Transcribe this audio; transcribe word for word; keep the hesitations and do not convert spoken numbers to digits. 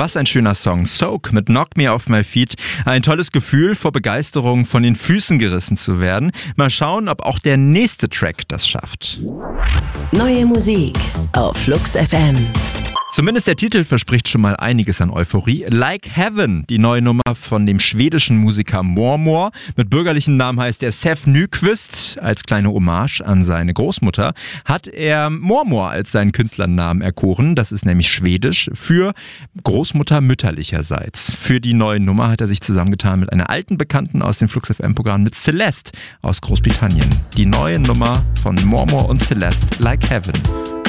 Was ein schöner Song. Soak mit Knock Me Off My Feet. Ein tolles Gefühl, vor Begeisterung von den Füßen gerissen zu werden. Mal schauen, ob auch der nächste Track das schafft. Neue Musik auf Flux F M. Zumindest der Titel verspricht schon mal einiges an Euphorie. Like Heaven, die neue Nummer von dem schwedischen Musiker Mormor. Mit bürgerlichem Namen heißt er Sef Nyqvist. Als kleine Hommage an seine Großmutter hat er Mormor als seinen Künstlernamen erkoren. Das ist nämlich schwedisch für Großmutter mütterlicherseits. Für die neue Nummer hat er sich zusammengetan mit einer alten Bekannten aus dem Flux F M-Programm, mit Celeste aus Großbritannien. Die neue Nummer von Mormor und Celeste, Like Heaven.